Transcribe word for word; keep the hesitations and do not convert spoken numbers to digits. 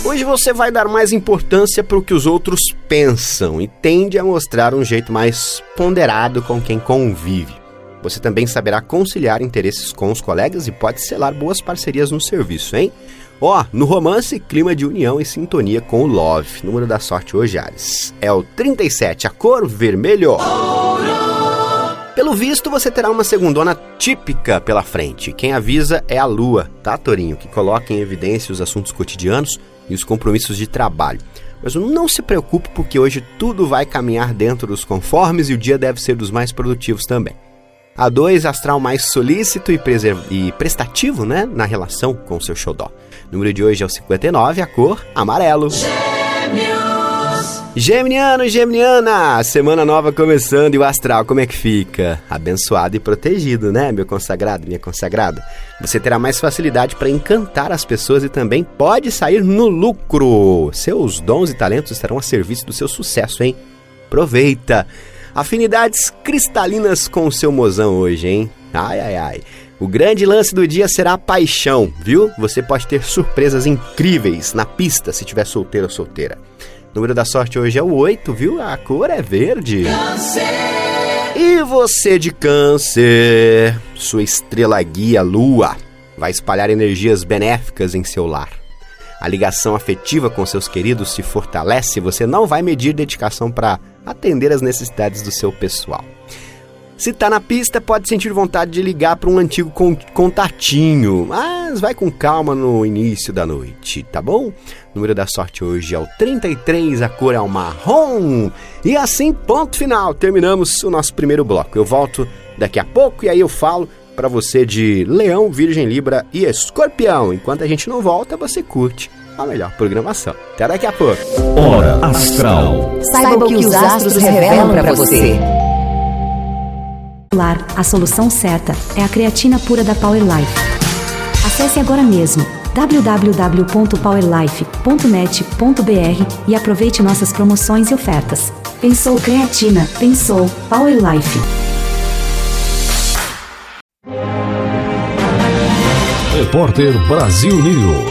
Hoje você vai dar mais importância para o que os outros pensam e tende a mostrar um jeito mais ponderado com quem convive. Você também saberá conciliar interesses com os colegas e pode selar boas parcerias no serviço, hein? Ó, oh, no romance, clima de união e sintonia com o Love. Número da sorte hoje, Ares, é o trinta e sete, a cor vermelho. Pelo visto, você terá uma segundona típica pela frente. Quem avisa é a Lua, tá, Tourinho? Que coloca em evidência os assuntos cotidianos e os compromissos de trabalho. Mas não se preocupe, porque hoje tudo vai caminhar dentro dos conformes e o dia deve ser dos mais produtivos também. A dois, astral mais solícito e, preserv... e prestativo, né, na relação com o seu xodó. O número de hoje é o cinquenta e nove, a cor amarelo. Gêmeos! Geminiano e Geminiana, semana nova começando e o astral como é que fica? Abençoado e protegido, né, meu consagrado, minha consagrada? Você terá mais facilidade para encantar as pessoas e também pode sair no lucro. Seus dons e talentos estarão a serviço do seu sucesso, hein? Aproveita! Afinidades cristalinas com o seu mozão hoje, hein? Ai, ai, ai. O grande lance do dia será a paixão, viu? Você pode ter surpresas incríveis na pista se tiver solteiro ou solteira. O número da sorte hoje é o oito, viu? A cor é verde. Câncer! E você de Câncer, sua estrela guia, Lua, vai espalhar energias benéficas em seu lar. A ligação afetiva com seus queridos se fortalece e você não vai medir dedicação para atender às necessidades do seu pessoal. Se tá na pista, pode sentir vontade de ligar para um antigo contatinho, mas vai com calma no início da noite, tá bom? O número da sorte hoje é o trinta e três, a cor é o marrom. E assim, ponto final, terminamos o nosso primeiro bloco. Eu volto daqui a pouco e aí eu falo para você de Leão, Virgem, Libra e Escorpião. Enquanto a gente não volta, você curte a melhor programação. Até daqui a pouco. Hora Astral. Saiba o que os astros revelam para você. A solução certa é a creatina pura da Power Life. Acesse agora mesmo w w w ponto power life ponto net ponto b r e aproveite nossas promoções e ofertas. Pensou creatina, pensou Power Life. Repórter Brasil News.